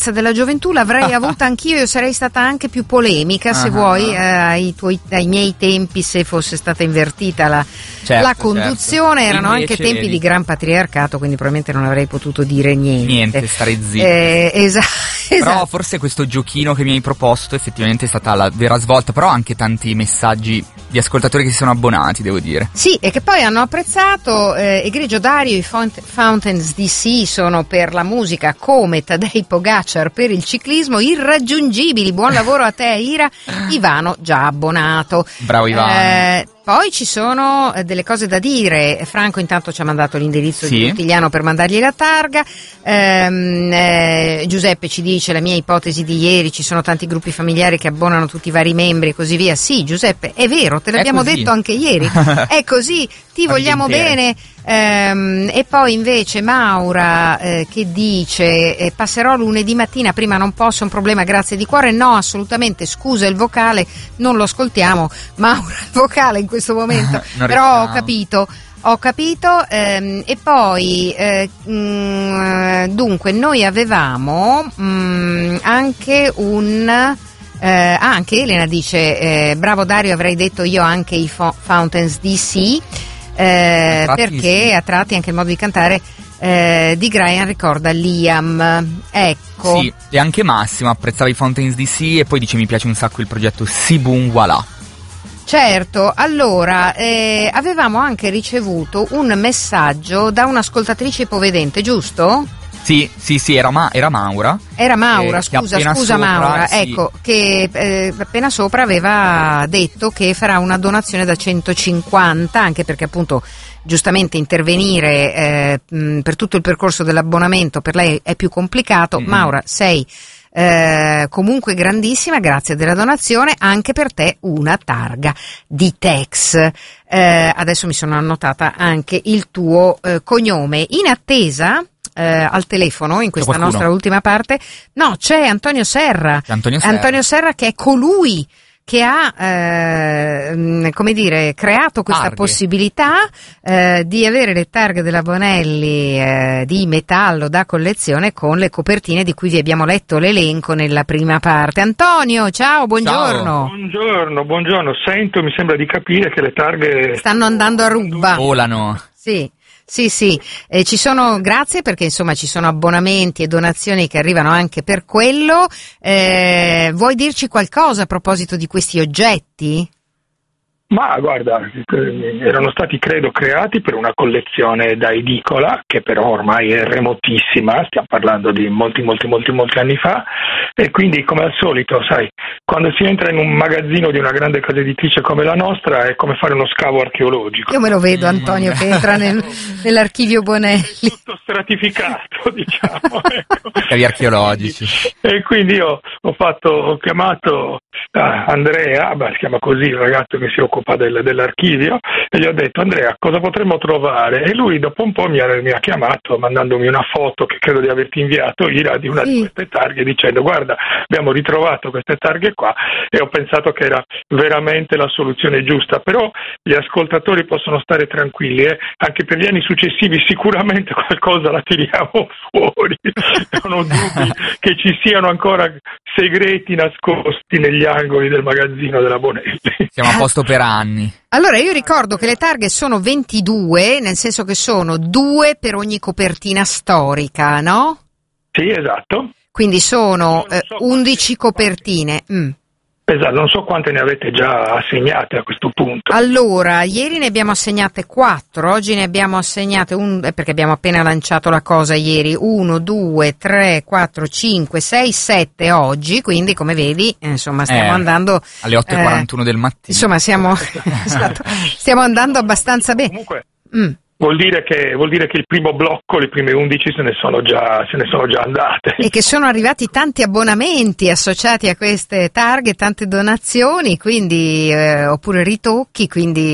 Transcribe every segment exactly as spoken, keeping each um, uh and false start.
l'innocenza della gioventù l'avrei avuta anch'io, io sarei stata anche più polemica, se uh-huh. vuoi, eh, ai, tuoi, ai miei tempi, se fosse stata invertita la, certo, la conduzione, certo. Erano invece anche tempi eri... di gran patriarcato, quindi probabilmente non avrei potuto dire niente. Niente, stare zitti. Eh, esatto, però esatto. Forse questo giochino che mi hai proposto effettivamente è stata la vera svolta, però anche tanti messaggi di ascoltatori che si sono abbonati, devo dire. Sì, e che poi hanno apprezzato. eh, Egregio Dario, i Fount- Fountains D C sono per la musica come Tadej Pogacar per il ciclismo, irraggiungibili. Buon lavoro a te, Ira. Ivano già abbonato. Bravo Ivano. Eh, Poi ci sono eh, delle cose da dire. Franco intanto ci ha mandato l'indirizzo sì. di Buttigliano per mandargli la targa. ehm, eh, Giuseppe ci dice: la mia ipotesi di ieri, ci sono tanti gruppi familiari che abbonano tutti i vari membri e così via. Sì, Giuseppe, è vero, te l'abbiamo detto anche ieri, è così, ti vogliamo bene. ehm, e poi invece Maura eh, che dice: eh, passerò lunedì mattina, prima non posso, un problema, grazie di cuore. No, assolutamente, scusa il vocale, non lo ascoltiamo, Maura, il vocale in questo momento. Però ho capito ho capito ehm, e poi eh, mh, dunque noi avevamo mh, anche un eh, ah, anche Elena dice eh, bravo Dario, avrei detto io anche i Fo- Fountains D C eh, perché a tratti anche il modo di cantare eh, di Brian ricorda Liam, ecco. Sì, e anche Massimo apprezzava i Fountains D C e poi dice mi piace un sacco il progetto Sibun Voilà. Certo, allora eh, avevamo anche ricevuto un messaggio da un'ascoltatrice ipovedente, giusto? Sì, sì, sì, era, Ma- era Maura. Era Maura, eh, scusa, scusa scusa sopra, Maura, sì. ecco, che eh, appena sopra aveva detto che farà una donazione da centocinquanta, anche perché appunto giustamente intervenire eh, mh, per tutto il percorso dell'abbonamento per lei è più complicato. Mm-hmm. Maura, sei Eh, comunque grandissima, grazie della donazione, anche per te una targa di Tex. Eh, adesso mi sono annotata anche il tuo eh, cognome. In attesa eh, al telefono, in questa nostra ultima parte, no, c'è Antonio Serra. Antonio Serra. Antonio Serra, che è colui che ha eh, come dire creato questa targhe. possibilità eh, di avere le targhe della Bonelli eh, di metallo da collezione con le copertine di cui vi abbiamo letto l'elenco nella prima parte. Antonio, ciao, buongiorno. Ciao. Buongiorno, buongiorno. Sento, mi sembra di capire che le targhe stanno andando a ruba. Volano. Sì. Sì, sì, eh, ci sono, grazie perché insomma ci sono abbonamenti e donazioni che arrivano anche per quello. Eh, vuoi dirci qualcosa a proposito di questi oggetti? Ma guarda, erano stati credo creati per una collezione da edicola, che però ormai è remotissima, stiamo parlando di molti molti molti molti anni fa, e quindi come al solito, sai, quando si entra in un magazzino di una grande casa editrice come la nostra è come fare uno scavo archeologico. Io me lo vedo, Antonio, che entra nel, nell'archivio Bonelli. È tutto stratificato, diciamo. Ecco. Scavi archeologici. E quindi io ho fatto, ho chiamato ah, Andrea, beh, si chiama così il ragazzo che si occupa Del, dell'archivio, e gli ho detto: Andrea, cosa potremmo trovare? E lui dopo un po' mi ha, mi ha chiamato mandandomi una foto che credo di averti inviato, Ira, di una sì. di queste targhe, dicendo: guarda, abbiamo ritrovato queste targhe qua, e ho pensato che era veramente la soluzione giusta. Però gli ascoltatori possono stare tranquilli, eh? Anche per gli anni successivi sicuramente qualcosa la tiriamo fuori. Non ho dubbi che ci siano ancora segreti nascosti negli angoli del magazzino della Bonelli. Siamo a posto per anni. Allora, io ricordo che le targhe sono ventidue, nel senso che sono due per ogni copertina storica, no? Sì, esatto. Quindi sono eh, undici copertine. Mm. Esatto, non so quante ne avete già assegnate a questo punto. Allora, ieri ne abbiamo assegnate quattro, oggi ne abbiamo assegnate un, eh, perché abbiamo appena lanciato la cosa ieri, uno, due, tre, quattro, cinque, sei, sette oggi, quindi come vedi, eh, insomma, stiamo eh, andando alle otto e quarantuno eh, del mattino. Insomma, siamo esatto, stiamo andando abbastanza bene. Comunque mm. Vuol dire che vuol dire che il primo blocco, le prime undici se ne sono già se ne sono già andate. E che sono arrivati tanti abbonamenti associati a queste targhe, tante donazioni, quindi eh, oppure ritocchi,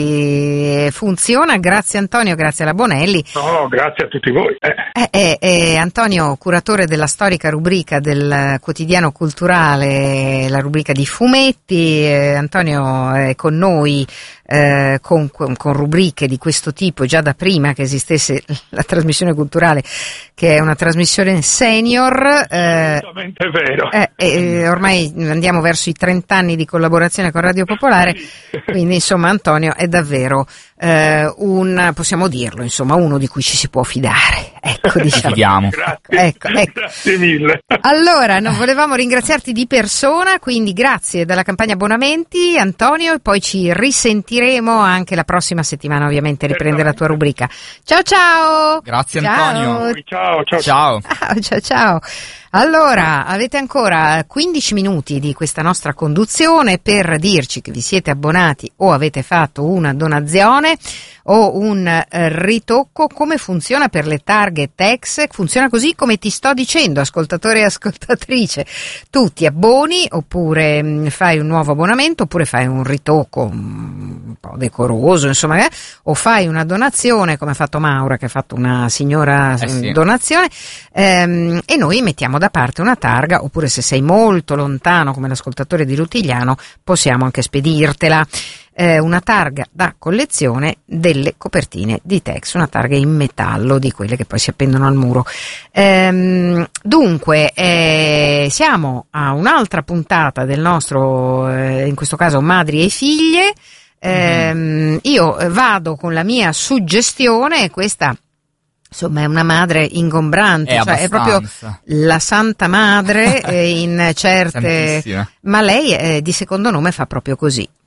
quindi eh, funziona. Grazie Antonio, grazie alla Bonelli. No, grazie a tutti voi. Eh. Eh, eh, eh, Antonio, curatore della storica rubrica del quotidiano culturale, la rubrica di fumetti. eh, Antonio è con noi eh, con, con, con rubriche di questo tipo già da prima che esistesse la trasmissione culturale, che è una trasmissione senior. Eh, Assolutamente vero. Eh, eh, ormai andiamo verso i trenta anni di collaborazione con Radio Popolare, quindi insomma Antonio è davvero eh, un, possiamo dirlo, insomma, uno di cui ci si può fidare. Ecco, diciamo. Fidiamo. Grazie, ecco, ecco. grazie mille. Allora, non volevamo ringraziarti di persona, quindi grazie dalla campagna abbonamenti Antonio, e poi ci risentiremo anche la prossima settimana, ovviamente riprende la tua rubrica. Ciao ciao! Grazie ciao. Antonio. Ciao, ciao. Ciao. Ciao, ciao, ciao. Allora, avete ancora quindici minuti di questa nostra conduzione per dirci che vi siete abbonati o avete fatto una donazione o un eh, ritocco. Come funziona per le targhe Tex? Funziona così come ti sto dicendo, ascoltatore e ascoltatrice. Tu ti abboni, oppure mh, fai un nuovo abbonamento, oppure fai un ritocco un po' decoroso, insomma, eh? O fai una donazione come ha fatto Maura, che ha fatto una signora eh sì. donazione, ehm, e noi mettiamo da parte una targa, oppure se sei molto lontano come l'ascoltatore di Rutigliano possiamo anche spedirtela. Eh, una targa da collezione delle copertine di Tex, una targa in metallo di quelle che poi si appendono al muro. Ehm, dunque eh, siamo a un'altra puntata del nostro, eh, in questo caso Madri e Figlie. Ehm, mm. Io vado con la mia suggestione, questa insomma è una madre ingombrante, è, cioè è proprio la Santa Madre eh, in certe, ma lei eh, di secondo nome fa proprio così.